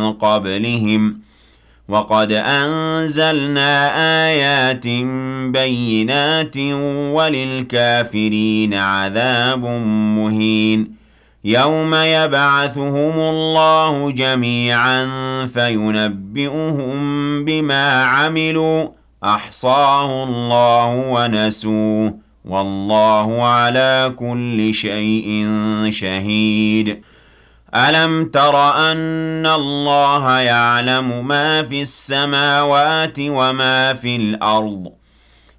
قبلهم وقد أنزلنا آيات بينات وللكافرين عذاب مهين يوم يبعثهم الله جميعا فينبئهم بما عملوا أحصاه الله ونسوه والله على كل شيء شهيد ألم تر أن الله يعلم ما في السماوات وما في الأرض